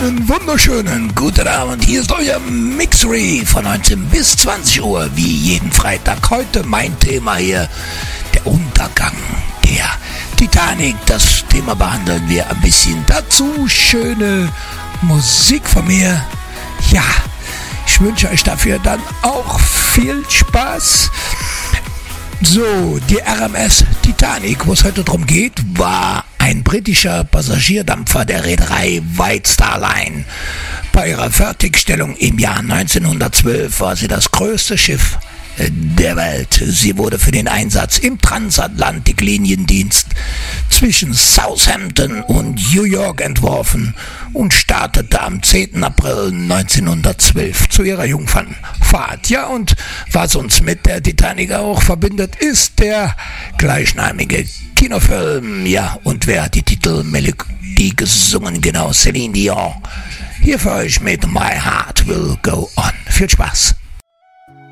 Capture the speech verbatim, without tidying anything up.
Einen wunderschönen guten Abend. Hier ist euer Mixery von neunzehn bis zwanzig Uhr, wie jeden Freitag. Heute mein Thema hier, der Untergang der Titanic. Das Thema behandeln wir ein bisschen. Dazu schöne Musik von mir. Ja, ich wünsche euch dafür dann auch viel Spaß. So, die R M S Titanic, wo es heute darum geht, war ein britischer Passagierdampfer der Reederei White Star Line. Bei ihrer Fertigstellung im Jahr neunzehnhundertzwölf war sie das größte Schiff der Welt. Sie wurde für den Einsatz im Transatlantik-Liniendienst zwischen Southampton und New York entworfen und startete am zehnten April neunzehnhundertzwölf zu ihrer Jungfernfahrt. Ja, und was uns mit der Titanic auch verbindet, ist der gleichnamige Kinofilm. Ja, und wer hat die Titelmelodie gesungen? Genau, Celine Dion. Hier für euch mit My Heart Will Go On. Viel Spaß.